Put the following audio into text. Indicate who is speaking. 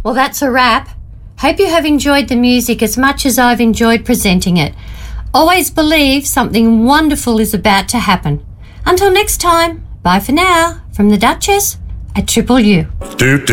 Speaker 1: Well, that's a wrap. Hope you have enjoyed the music as much as I've enjoyed presenting it. Always believe something wonderful is about to happen. Until next time, bye for now, from the Duchess at Triple U.